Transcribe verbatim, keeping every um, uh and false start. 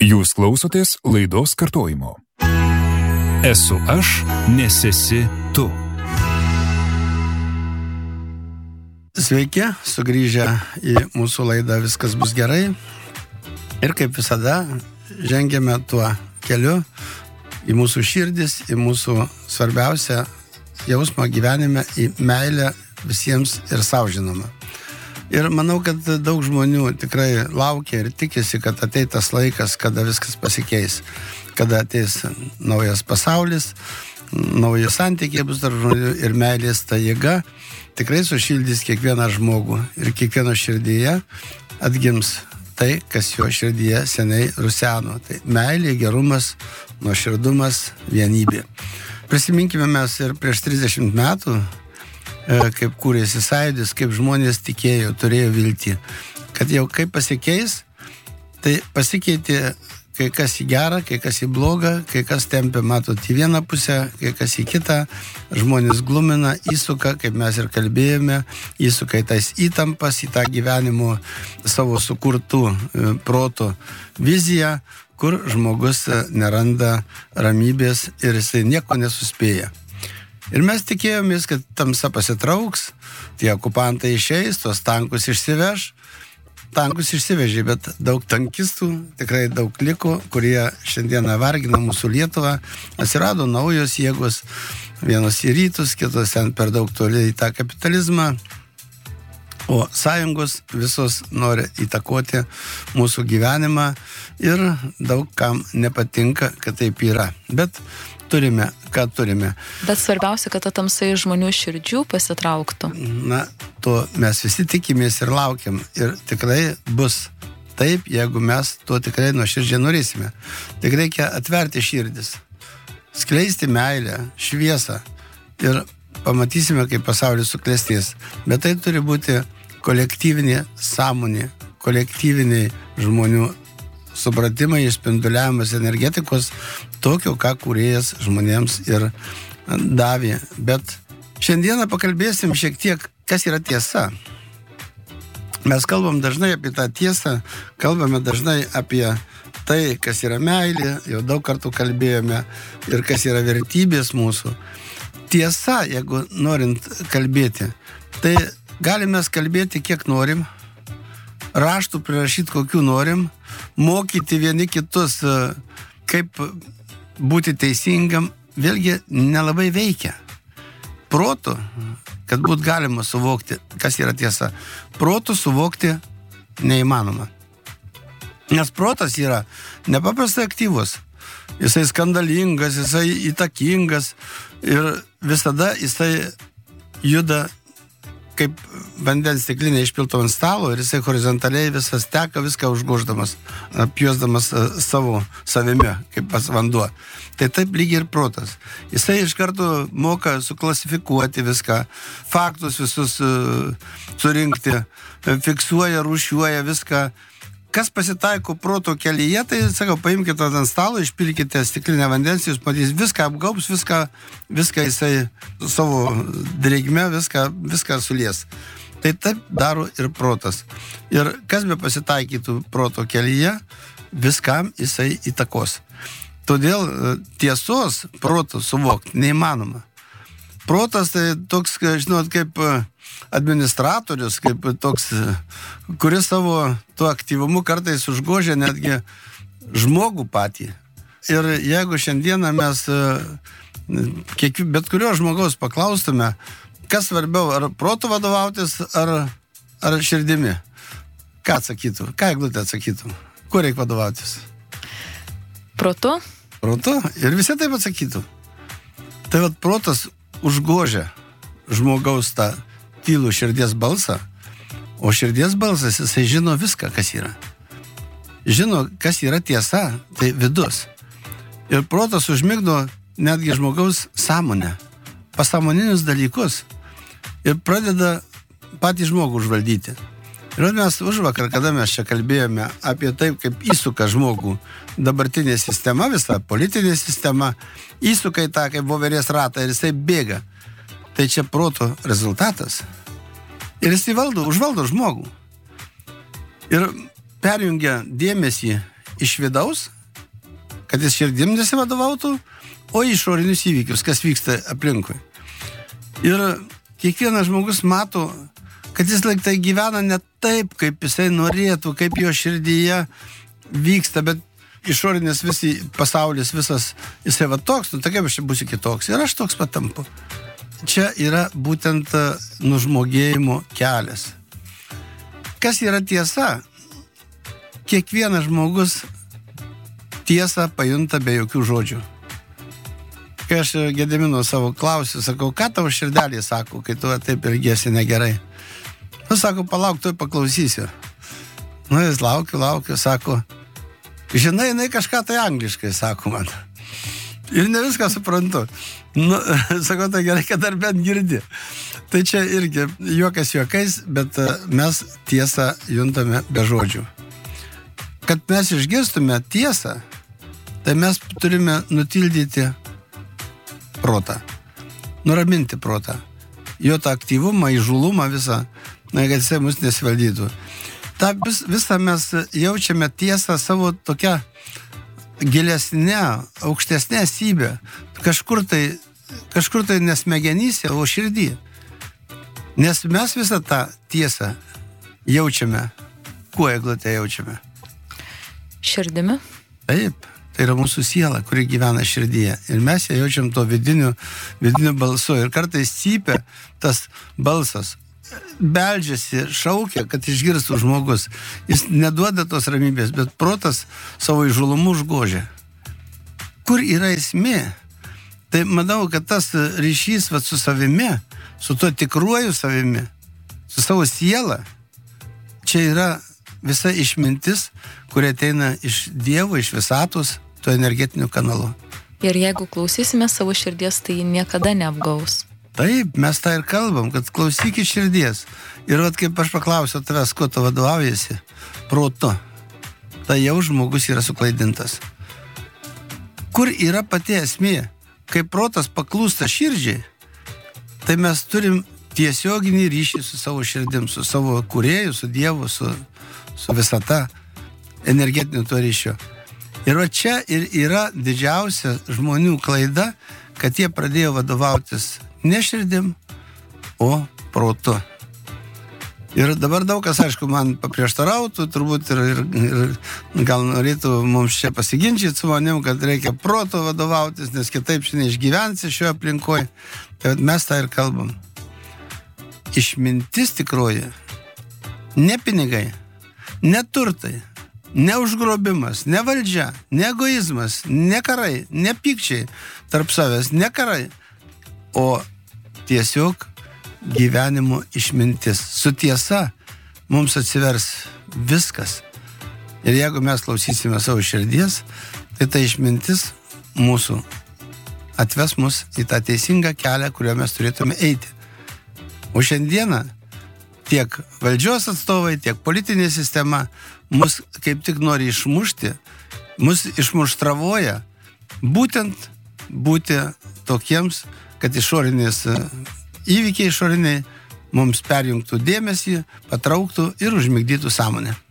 Jūs klausotės laidos kartojimo. Esu aš, nes esi tu. Sveiki, sugrįžę į mūsų laidą Viskas bus gerai. Ir kaip visada, žengėme tuo keliu į mūsų širdis, į mūsų svarbiausią jausmą gyvenime, į meilę visiems ir savo žinoma. Ir manau, kad daug žmonių tikrai laukia ir tikisi, kad ateis tas laikas, kada viskas pasikeis, kada ateis naujas pasaulis, nauji santykiai bus tarp žmonių ir meilės ta jėga tikrai sušildys kiekvieną žmogų ir kiekvieno širdyje atgims tai, kas jo širdyje seniai ruseno. Tai meilė, gerumas, nuoširdumas, vienybė. Prisiminkime mes ir prieš trisdešimt metų, kaip kūrėsi sąjūdis, kaip žmonės tikėjo, turėjo viltį, kad jau kaip pasikeis, tai pasikeitė kai kas į gerą, kai kas į blogą, kai kas tempia, matot, į vieną pusę, kai kas į kitą, žmonės glumina, įsuka, kaip mes ir kalbėjome, įsuka į tais įtampas, į tą gyvenimo savo sukurtų proto viziją, kur žmogus neranda ramybės ir jisai nieko nesuspėja. Ir mes tikėjomės, kad tamsa pasitrauks, tie okupantai išeis, tos tankus išsiveš. Tankus išsivežė, bet daug tankistų tikrai daug liko, kurie šiandieną vargina mūsų Lietuvą. Atsirado naujos jėgos, vienos į rytus, kitos ten per daug toli į tą kapitalizmą. O sąjungos visos nori įtakoti mūsų gyvenimą ir daug kam nepatinka, kad taip yra. Bet turime, ką turime. Bet svarbiausia, kad ta tamsa iš žmonių širdžių pasitrauktų. Na, to mes visi tikimės ir laukiam. Ir tikrai bus taip, jeigu mes to tikrai nuoširdžiai norėsime. Tik reikia atverti širdis, skleisti meilę, šviesą ir pamatysime, kaip pasaulis suklestės. Bet tai turi būti kolektyvinė sąmonė, kolektyviniai žmonių supratimai, išspinduliavimas energetikos, tokio, ką kūrėjas žmonėms ir davė. Bet šiandieną pakalbėsim šiek tiek, kas yra tiesa. Mes kalbam dažnai apie tą tiesą, kalbame dažnai apie tai, kas yra meilė, jau daug kartų kalbėjome, ir kas yra vertybės mūsų. Tiesa, jeigu norint kalbėti, tai galime kalbėti kiek norim, raštų prirašyti kokių norim, mokyti vieni kitus, kaip būti teisingam, vėlgi nelabai veikia. Protu, kad būt galima suvokti, kas yra tiesa, protu suvokti neįmanoma. Nes protas yra nepaprastai aktyvus, jisai skandalingas, jisai įtakingas ir visada jisai juda kaip vandens stiklinė išpilto ant stalo ir jisai horizontaliai visas teka, viską užgoždamas, apjuosdamas savo savimi, kaip pas vanduo. Tai taip lygiai ir protas. Jisai iš karto moka suklasifikuoti viską, faktus visus surinkti, fiksuoja, rūšiuoja viską. Kas pasitaiko proto kelyje, tai, sakau, paimkite ant stalo, išpilkite stiklinę vandens, jūs matys, viską apgaubs, viską, viską jisai savo drėgme, viską, viską sulies. Tai taip daro ir protas. Ir kas be pasitaikytų proto kelyje, viskam jisai įtakos. Todėl tiesos proto suvokti neįmanoma. Protas tai toks, žinot, kaip administratorius, kaip toks, kuris savo tuo aktyvumu kartais užgožia netgi žmogų patį. Ir jeigu šiandieną mes kiek, bet kurio žmogaus paklaustume, kas svarbiau, ar protu vadovautis, ar, ar širdimi, ką atsakytų? Ką Eglutė atsakytų? Kuo reikia vadovautis? Protu? Protu? Ir visi taip atsakytų. Tai vat protas užgožia žmogaus tą tylų širdies balsą, o širdies balsas, jisai žino viską, kas yra. Žino, kas yra tiesa, tai vidus. Ir protas užmigdo netgi žmogaus sąmonę, pasąmoninius dalykus ir pradeda patį žmogų užvaldyti. Ir mes užvakar, kada mes čia kalbėjome apie taip, kaip įsuka žmogų dabartinė sistema, visa politinė sistema, įsuka į tą kaip voverės ratą ir jisai bėga. Tai čia proto rezultatas. Ir jis įvaldo, užvaldo žmogų. Ir perjungia dėmesį iš vidaus, kad jis širdim nesivadovautų, o išorinius įvykius, kas vyksta aplinkui. Ir kiekvienas žmogus mato, kad jis laiktai gyvena ne taip, kaip jisai norėtų, kaip jo širdyje vyksta, bet išorinis visi pasaulis, visas, jisai va toks, nu tai kaip aš čia būsiu kitoks. Ir aš toks patampu. Čia yra būtent nužmogėjimo kelias. Kas yra tiesa? Kiekvienas žmogus tiesą pajunta be jokių žodžių. Kai aš Gedimino savo klausiu, sakau, ką tavo širdelė sako, kai tu taip elgiesi negerai. Nu, sako, palauk, tu paklausysiu. Nu, jis laukiu, laukiu, sako, žinai, jinai kažką tai angliškai, sako man. Ir ne viską suprantu. Nu, sako, tai gerai, kad dar bent girdi. Tai čia irgi juokas juokais, bet mes tiesą juntame be žodžių. Kad mes išgirstume tiesą, tai mes turime nutildyti protą, nuraminti protą, jo tą aktyvumą, įžulumą visą, kad jisai mus nesivaldytų. Ta vis, visą mes jaučiame tiesą savo tokią gilesnę, aukštesnę esybę, kažkur tai, kažkur tai nesmegenyse, o širdį. Nes mes visą tą tiesą jaučiame, kuo Eglutė jaučiame? Širdimi? Taip. Tai yra mūsų siela, kuri gyvena širdyje. Ir mes ją jaučiam to vidiniu, vidiniu balsu. Ir kartais cypia tas balsas. Beldžiasi, šaukia, kad išgirstų žmogus. Jis neduoda tos ramybės, bet protas savo įžulumu užgožia. Kur yra esmė? Tai manau, kad tas ryšys vat, su savimi, su tuo tikruoju savimi, su savo siela, čia yra visa išmintis, kurie ateina iš Dievo, iš visatos, tuo energetiniu kanalu. Ir jeigu klausysime savo širdies, tai niekada neapgaus. Taip, mes tą ir kalbam, kad klausykit širdies. Ir vat kaip aš paklausiu tavęs, kuo tu vadovaujasi? Protu. Tai jau žmogus yra suklaidintas. Kur yra pati esmė? Kai protas paklūsta širdžiai, tai mes turim tiesioginį ryšį su savo širdim, su savo kūrėju, su Dievu, su, su visata, energetiniu to ryšiu. Ir va čia ir yra didžiausia žmonių klaida, kad jie pradėjo vadovautis ne širdim, o protu. Ir dabar daug kas, aišku, man paprieštarautų, turbūt ir, ir, ir gal norėtų mums čia pasiginčyti su manim, kad reikia protu vadovautis, nes kitaip šiandien išgyvensi šioje aplinkoje. Tai mes tą ir kalbam. Išmintis tikroji, ne pinigai, ne turtai, ne užgrobimas, ne valdžia, ne egoizmas, ne karai, ne pykčiai tarp savęs, ne karai, o tiesiog gyvenimo išmintis. Su tiesa mums atsivers viskas. Ir jeigu mes klausysime savo širdies, tai ta išmintis mūsų atves mus į tą teisingą kelią, kuriuo mes turėtume eiti. O šiandieną tiek valdžios atstovai, tiek politinė sistema mus kaip tik nori išmušti, mus išmuštravoja, būtent būti tokiems, kad išorinės įvykiai išoriniai mums perjungtų dėmesį, patrauktų ir užmigdytų sąmonę.